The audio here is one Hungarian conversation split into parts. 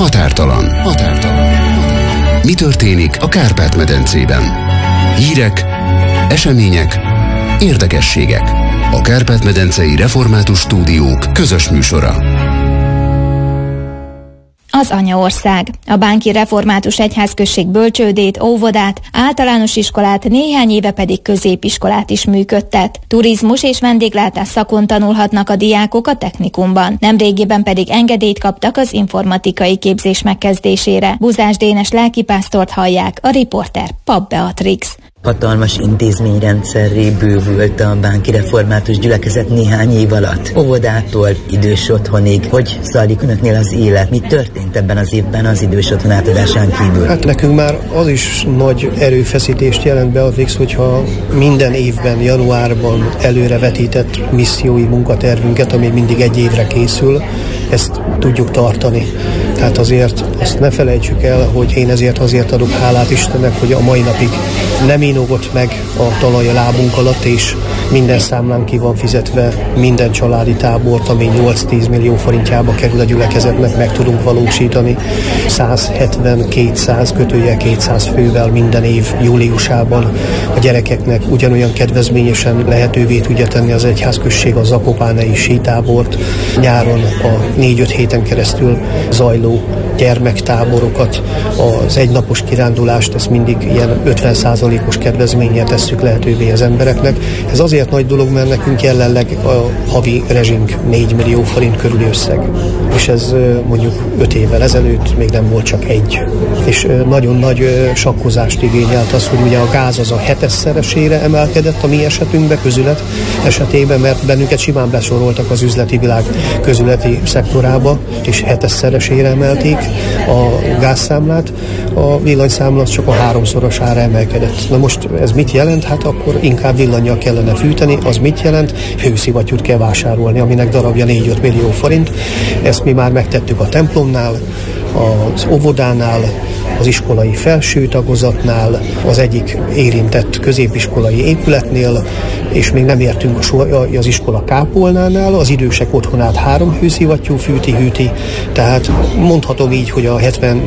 határtalan. Mi történik a Kárpát-medencében? Hírek, események, érdekességek. A Kárpát-medencei Református Stúdiók közös műsora. Az anyaország. A Bánki Református Egyházközség bölcsődét, óvodát, általános iskolát, néhány éve pedig középiskolát is működtet. Turizmus és vendéglátás szakon tanulhatnak a diákok a technikumban. Nemrégiben pedig engedélyt kaptak az informatikai képzés megkezdésére. Buzás Dénes lelkipásztort hallják, a riporter Papp Beatrix. Hatalmas intézményrendszerré bővült a Bánki Református Gyülekezet néhány év alatt. Óvodától idős otthonig. Hogy zajlik önöknél az élet? Mi történt ebben az évben az idős otthon átadásán kívül? Hát nekünk már az is nagy erőfeszítést jelent, Beatrix, hogyha minden évben, januárban előrevetített missziói munkatervünket, ami mindig egy évre készül, ezt tudjuk tartani. Tehát azért azt ne felejtsük el, hogy én azért adok hálát Istennek, hogy a mai napig nem inogott meg a talaj a lábunk alatt, és minden számlán ki van fizetve, minden családi tábort, ami 8-10 millió forintjába kerül a gyülekezetnek, meg tudunk valósítani 170-200 fővel minden év júliusában. A gyerekeknek ugyanolyan kedvezményesen lehetővé tudja tenni az egyházközség a zakopánei sítábort, nyáron a 4-5 héten keresztül zajló gyermektáborokat, az egynapos kirándulást, ezt mindig ilyen 50%-os kedvezménnyel tesszük lehetővé az embereknek. Ez azért nagy dolog, mert nekünk jelenleg a havi rezsink 4 millió forint körüli összeg. És ez mondjuk 5 évvel ezelőtt még nem volt csak egy. És nagyon nagy sakkozást igényelt az, hogy ugye a gáz az a 7-szeresére emelkedett a mi esetünkben, közület esetében, mert bennünket simán besoroltak az üzleti világ közületi szektorába, és 7-szeresére emelték a gázszámlát, a villanyszámla az csak a 3-szorosára emelkedett. Na most ez mit jelent? Hát akkor inkább villannyal kellene fűteni. Az mit jelent? Hőszivattyút kell vásárolni, aminek darabja 4-5 millió forint. Ezt mi már megtettük a templomnál, az óvodánál, az iskolai felső tagozatnál, az egyik érintett középiskolai épületnél, és még nem értünk az iskola kápolnánál, az idősek otthonát 3 hőszivattyú hűti, tehát mondhatom így, hogy a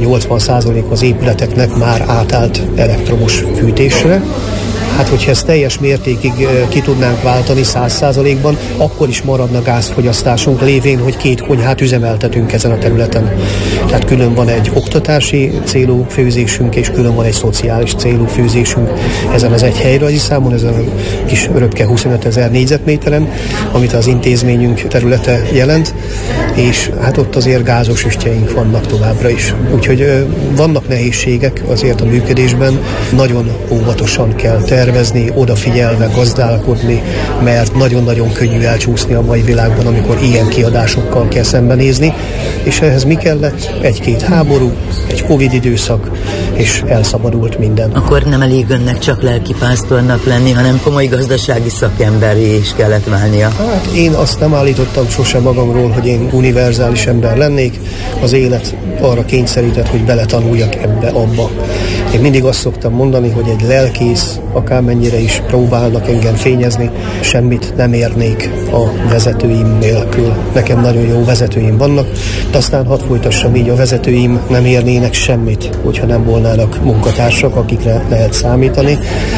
70-80% az épületeknek már átállt elektromos fűtésre. Hát, hogyha ezt teljes mértékig ki tudnánk váltani 100%-ban, akkor is maradna gázfogyasztásunk, lévén, hogy 2 konyhát üzemeltetünk ezen a területen. Tehát külön van egy oktatási célú főzésünk, és külön van egy szociális célú főzésünk ezen az egy helyrajzi számon, ezen a kis röpke 25 000 négyzetméteren, amit az intézményünk területe jelent, és hát ott azért gázos üstyeink vannak továbbra is. Úgyhogy vannak nehézségek azért a működésben, nagyon óvatosan kell tervezni, odafigyelve, gazdálkodni, mert nagyon-nagyon könnyű elcsúszni a mai világban, amikor ilyen kiadásokkal kell szembenézni, és ehhez mi kellett? 1-2 háború, egy Covid időszak, és elszabadult minden. Akkor nem elég önnek csak lelkipásztornak lenni, hanem komoly gazdasági szakemberré is kellett válnia. Hát én azt nem állítottam sosem magamról, hogy én univerzális ember lennék. Az élet arra kényszerített, hogy beletanuljak abba. Én mindig azt szoktam mondani, hogy egy lelkész, akármennyire is próbálnak engem fényezni, semmit nem érnék a vezetőim nélkül. Nekem nagyon jó vezetőim vannak, de aztán hadd folytassam így, a vezetőim nem érnének semmit, hogyha nem volnának munkatársak, akikre lehet számítani,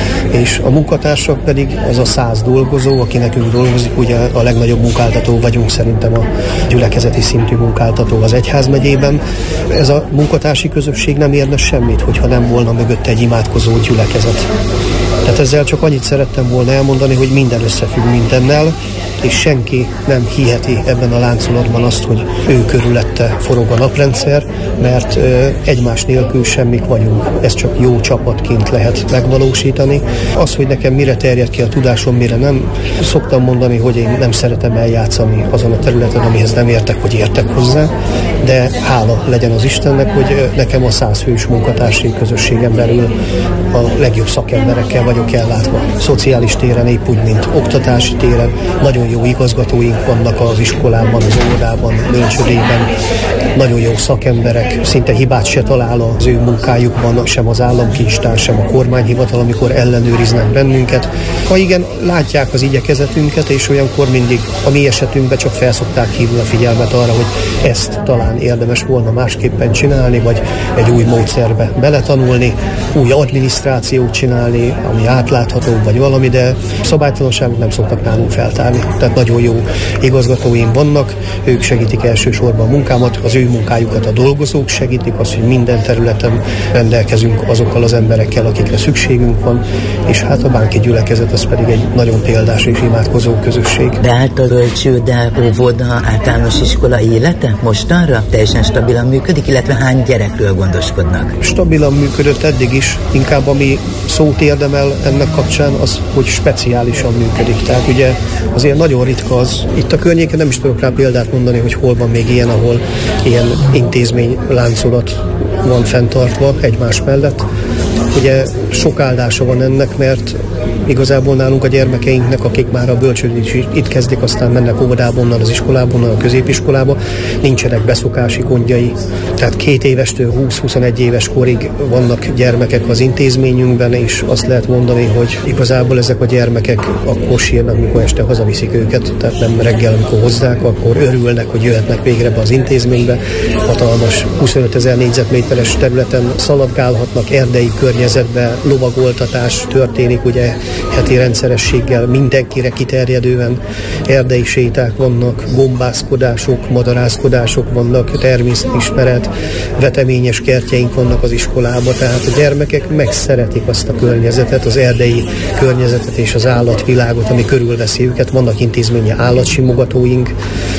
és a munkatársak pedig az a 100 dolgozó, aki nekünk dolgozik, ugye a legnagyobb munkáltató vagyunk szerintem a gyülekezeti szintű munkáltató az egyházmegyében. Ez a munkatársi közösség nem érne semmit, hogyha nem volna mögötte egy imádkozó gyülekezet. Tehát ezzel csak annyit szerettem volna elmondani, hogy minden összefügg mindennel, és senki nem hiheti ebben a láncolatban azt, hogy ő körülötte forog a naprendszer, mert egymás nélkül semmik vagyunk. Ezt csak jó csapatként lehet megvalósítani. Az, hogy nekem mire terjed ki a tudásom, mire nem, szoktam mondani, hogy én nem szeretem eljátszani azon a területen, amihez nem értek, hogy értek hozzá, de hála legyen az Istennek, hogy nekem a 100 fős munkatársi közösségen belül a legjobb szakemberekkel vagyok ellátva. Szociális téren épp úgy, mint oktatási téren. Nagyon jó igazgatóink vannak az iskolában, az óvodában, bölcsődében. nagyon jó szakemberek, szinte hibát se talál az ő munkájukban, sem az államkincstár, sem a kormányhivatal, amikor ellenőriznek bennünket. Ha igen, látják az igyekezetünket, és olyankor mindig a mi esetünkben csak felszokták hívni a figyelmet arra, hogy ezt talán érdemes volna másképpen csinálni, vagy egy új módszerbe beletanulni, új adminisztrációt csinálni, ami átlátható, vagy valami, de szabálytalanságot nem szoktak nálunk feltárni. Tehát nagyon jó igazgatóim vannak, ők segítik elsősorban a munkámat, az ő munkájukat a dolgozók segítik, az, hogy minden területen rendelkezünk azokkal az emberekkel, akikre szükségünk van, és hát a bánki gyülekezet az pedig egy nagyon példás és imádkozó közösség. Beállt a bölcsőde, óvoda, általános iskola élete mostanra? Teljesen stabilan működik, illetve hány gyerekről gondoskodnak? Stabilan működött eddig is, inkább ami szót érdemel ennek kapcsán az, hogy speciálisan működik. Tehát ugye azért nagyon ritka az. Itt a környéken nem is tudok rá példát mondani, hogy hol van még ilyen, ahol ilyen intézmény láncolat van fenntartva egymás mellett. Ugye sok áldása van ennek, mert igazából nálunk a gyermekeinknek, akik már a bölcsődét is itt kezdik, aztán mennek óvodába, onnan az iskolában, onnan a középiskolába, nincsenek beszokási gondjai. Tehát 2 évestől 20-21 éves korig vannak gyermekek az intézményünkben, és azt lehet mondani, hogy igazából ezek a gyermekek akkor sírnak, mikor este hazaviszik őket, tehát nem reggel, amikor hozzák, akkor örülnek, hogy jöhetnek végre be az intézménybe. Hatalmas 25 000 négyzetméteres területen szaladgálhatnak, erdei környezetben, lovagoltatás történik, ugye heti rendszerességgel, mindenkire kiterjedően erdei séták vannak, gombászkodások, madarászkodások vannak, természetismeret, veteményes kertjeink vannak az iskolában, tehát a gyermekek megszeretik azt a környezetet, az erdei környezetet és az állatvilágot, ami körülveszi őket. Vannak intézményi állatsimogatóink,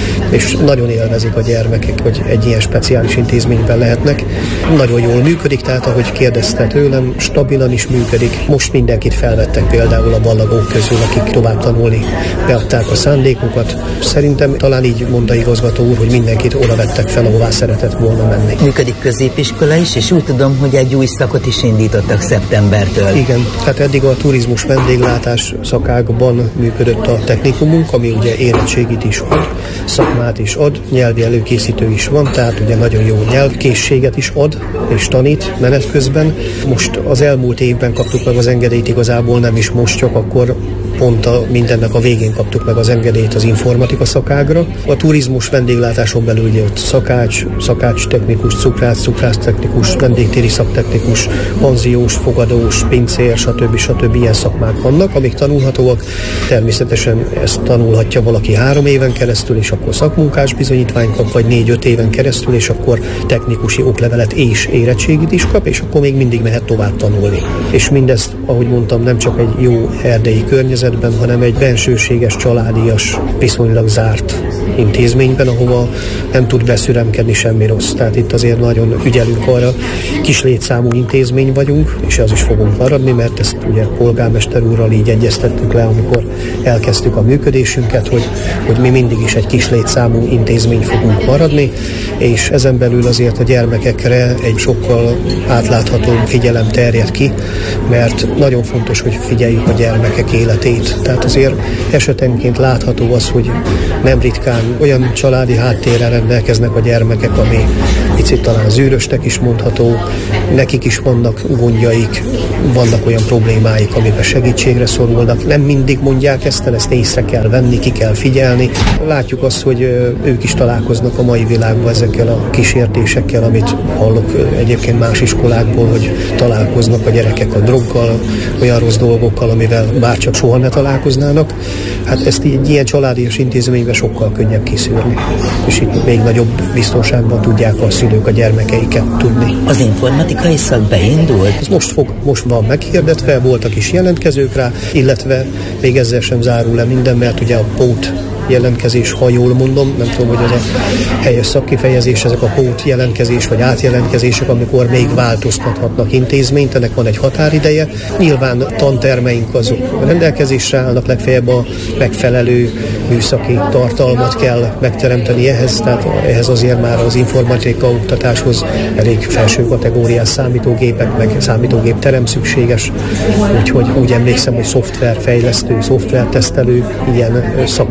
és nagyon élvezik a gyermekek, hogy egy ilyen speciális intézményben lehetnek. Nagyon jól működik, tehát ahogy kérdezte tőlem, stabilan is működik. Most mindenkit felvettek például a ballagók közül, akik tovább tanulni beadták a szándékukat. Szerintem talán így mondta igazgató úr, hogy mindenkit oda vettek fel, ahová szeretett volna menni. Működik középiskola is, és úgy tudom, hogy egy új szakot is indítottak szeptembertől. Igen, tehát eddig a turizmus vendéglátás szakágban működött a technikumunk, ami ugye érettségit is ad, szakmát is ad, nyelvi előkészítő is van, tehát ugye nagyon jó nyelvkészséget is ad, és tanít menet közben. Most az elmúlt évben kaptuk meg az engedélyt, igazából nem is most, csak akkor pont mindennek a végén kaptuk meg az engedélyt az informatika szakágra. A turizmus vendéglátáson belül ugye ott szakács technikus, cukrász technikus, vendégtéri szaktechnikus, panziós, fogadós, pincér, stb. Ilyen szakmák vannak, amik tanulhatóak. Természetesen ezt tanulhatja valaki 3 éven keresztül, és akkor szakmunkás bizonyítványt kap, vagy 4-5 éven keresztül, és akkor technikusi oklevelet és érettségit is kap, és akkor még mindig mehet tovább tanulni. És mindezt, ahogy mondtam, nem csak egy jó erdei környezetben, hanem egy bensőséges, családias, viszonylag zárt intézményben, ahova nem tud beszüremkedni semmi rossz. Tehát itt azért nagyon ügyelünk arra, kis létszámú intézmény vagyunk, és az is fogunk maradni, mert ezt ugye polgármester úrral így egyeztettük le, amikor elkezdtük a működésünket, hogy mi mindig is egy kis létszámú intézmény fogunk maradni, és ezen belül azért a gyermekekre egy sokkal átláthatóbb figyelem terjed ki, mert nagyon fontos, hogy figyeljük a gyermekek életét. Tehát azért esetenként látható az, hogy nem ritkán olyan családi háttérrel rendelkeznek a gyermekek, ami picit talán zűrösnek is mondható, nekik is vannak gondjaik, vannak olyan problémáik, amiben segítségre szorulnak. Nem mindig mondják ezt észre kell venni, ki kell figyelni. Látjuk azt, hogy ők is találkoznak a mai világban ezekkel a kísértésekkel, amit hallok egyébként más iskolákból, hogy találkoznak a gyerekek a droggal, olyan rossz dolgokkal, amivel bárcsak soha ne találkoznának. Hát ezt egy ilyen családias intézményben sokkal könnyebb kiszűrni. És itt még nagyobb biztonságban tudják a szülők a gyermekeiket tudni. Az informatikai szak beindult? Ez most van meghirdetve, voltak is jelentkezők rá, illetve még ezzel sem zárul le minden, mert ugye a pót jelentkezés, ha jól mondom, nem tudom, hogy ez a helyes szakkifejezés, ezek a pót jelentkezés vagy átjelentkezések, amikor még változtathatnak intézményt, ennek van egy határideje. Nyilván tantermeink azok rendelkezésre állnak, legfeljebb a megfelelő műszaki tartalmat kell megteremteni ehhez, tehát ehhez azért már az informatika oktatáshoz elég felső kategóriás számítógépek, meg számítógépterem szükséges, úgyhogy úgy emlékszem, hogy szoftverfejlesztő, szoftvertesztelő ilyen szakmát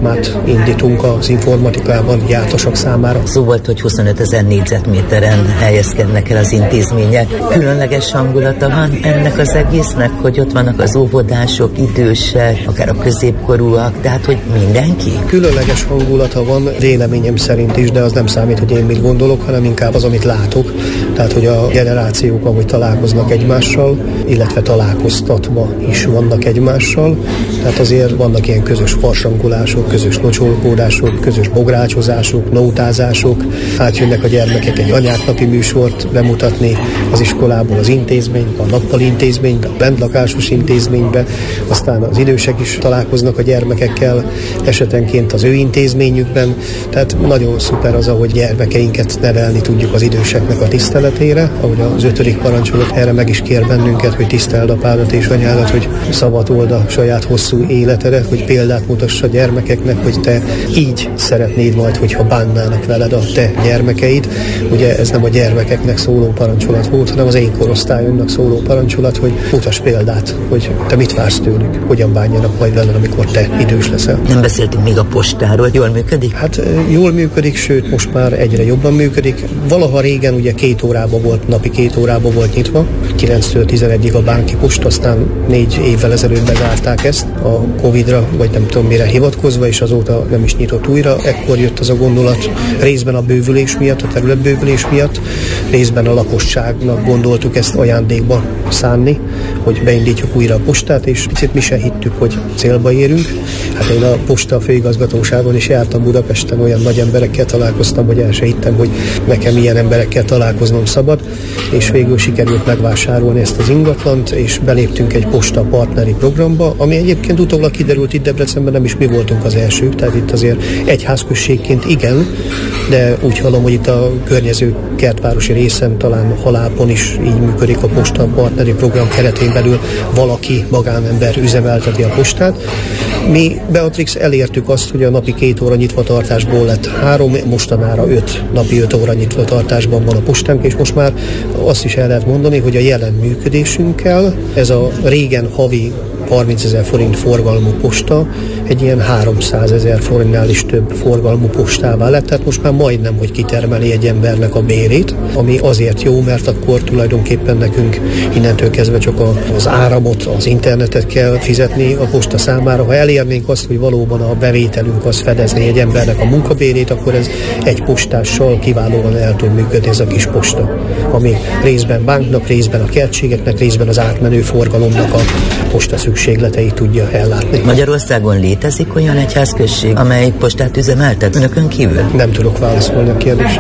indítunk az informatikában jártasok számára. Szó volt, hogy 25 000 négyzetméteren helyezkednek el az intézmények. Különleges hangulata van ennek az egésznek, hogy ott vannak az óvodások, idősek, akár a középkorúak, tehát hogy mindenki? Különleges hangulata van, véleményem szerint is, de az nem számít, hogy én mit gondolok, hanem inkább az, amit látok. Tehát, hogy a generációk, ahogy találkoznak egymással, illetve találkoztatva is vannak egymással. Tehát azért vannak ilyen közös farsangolások, közös locsolkódások, közös bográcsozások, nótázások. Átjönnek a gyermekek egy anyáknapi műsort bemutatni az iskolából az intézménybe, a nappali intézménybe, a bentlakásos intézménybe, aztán az idősek is találkoznak a gyermekekkel, esetenként az ő intézményükben. Tehát nagyon szuper az, ahogy gyermekeinket nevelni tudjuk az időseknek a tiszteletére, ahogy az 5. parancsolat erre meg is kér bennünket, hogy tiszteld apádat és anyádat, hogy szavatold a saját hosszú életedet, hogy példát mutass a gyermekeknek, hogy te így szeretnéd majd, hogyha bánnának veled a te gyermekeid. Ugye ez nem a gyermekeknek szóló parancsolat volt, hanem az én korosztályomnak szóló parancsolat, hogy mutass példát, hogy te mit vársz tőlük, hogyan bánjanak majd veled, amikor te idős leszel. Nem beszéltünk még a postáról, jól működik? Hát jól működik, sőt most már egyre jobban működik. Valaha régen ugye 2 órában volt, napi 2 órában volt nyitva, 9-től 11-ig a Bánki Posta, aztán 4 évvel ezelőtt bezárták ezt a Covid-ra, vagy nem tudom mire hivatkozva, és azóta nem is nyitott újra. Ekkor jött az a gondolat, részben a bővülés miatt, a területbővülés miatt, részben a lakosságnak gondoltuk ezt ajándékba szánni, hogy beindítjuk újra a postát, és picit mi se hittük, hogy célba érünk. Hát én a posta főigazgatóságon is jártam Budapesten, olyan nagy emberekkel találkoztam, hogy el se hittem, hogy nekem ilyen emberekkel találkoznom szabad, és végül sikerült megvásárolni ezt az ingatlant, és beléptünk egy posta partneri programba, ami egyébként utólag kiderült, itt Debrecenben nem is mi voltunk az elsők, tehát itt azért egyházközségként igen, de úgy hallom, hogy itt a környező kertvárosi részen, talán Halápon is így működik a posta partneri program keretén belül, valaki, magánember üzemelteti a postát. Mi, Beatrix, elértük azt, hogy a napi 2 óra nyitvatartásból lett 3, mostanára 5 napi 5 óra nyitvatartásban van a postánk, és most már azt is el lehet mondani, hogy a jelen működésünkkel ez a régen havi 30 000 forint forgalmú posta egy ilyen 300 000 forintnál is több forgalmú postává lett, tehát most már majdnem, hogy kitermeli egy embernek a bérét, ami azért jó, mert akkor tulajdonképpen nekünk innentől kezdve csak az áramot, az internetet kell fizetni a posta számára. Ha elérnénk azt, hogy valóban a bevételünk az fedezni egy embernek a munkabérét, akkor ez egy postással kiválóan el tud működni ez a kis posta, ami részben banknak, részben a kertségeknek, részben az átmenő forgalomnak a posta szükségleteit tudja ellátni. Magyarországon létezik olyan egyházközség, amely postát üzemeltet önökön kívül? Nem tudok válaszolni a kérdésre.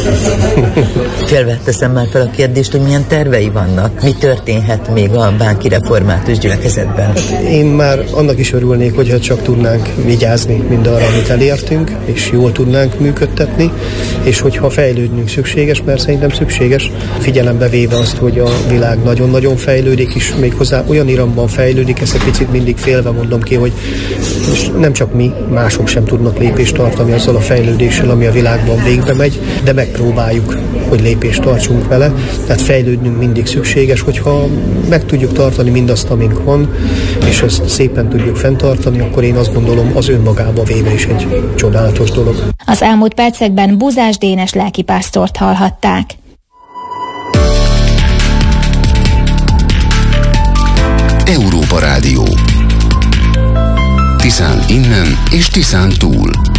Teszem már fel a kérdést, hogy milyen tervei vannak. Mi történhet még a Bánki Református Gyülekezetben? Én már annak is örülnék, hogyha csak tudnánk vigyázni mindarra, amit elértünk, és jól tudnánk működtetni, és hogyha fejlődnünk szükséges, mert szerintem szükséges, figyelembe véve azt, hogy a világ nagyon-nagyon fejlődik, és méghozzá olyan iramban fejlődik, ezt egy picit mindig félve mondom ki, hogy nem csak mi, mások sem tudnak lépést tartani azzal a fejlődéssel, ami a világban végbe megy, de megpróbáljuk, hogy lépést tartsunk vele. Tehát fejlődnünk mindig szükséges, hogyha meg tudjuk tartani mindazt, amink van, és ezt szépen tudjuk fenntartani, akkor én azt gondolom, az önmagába véve is egy csodálatos dolog. Az elmúlt percekben Buzás Dénes lelkipásztort hallhatták. Európa Rádió. Tiszán innen és Tiszán túl.